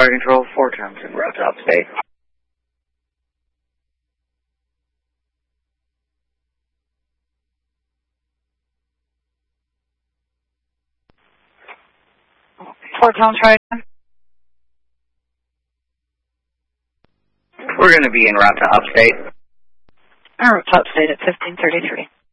Fire Control, 4 times en route to upstate. Fort Town, try again. We're going to be en route to upstate. En route to upstate at 1533.